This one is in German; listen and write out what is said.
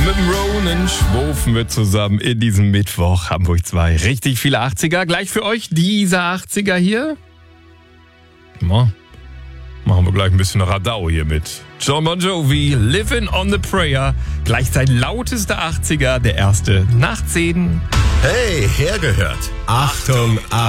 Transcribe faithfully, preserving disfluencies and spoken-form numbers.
mit dem Ronan schwufen wir zusammen in diesem Mittwoch. Hamburg zwei. Richtig viele achtziger. Gleich für euch dieser achtziger hier. Na, machen wir gleich ein bisschen Radau hier mit John Bon Jovi, Living on the Prayer. Gleich sein lautester achtziger, der erste nach zehn. Hey, hergehört. Achtung, Achtung.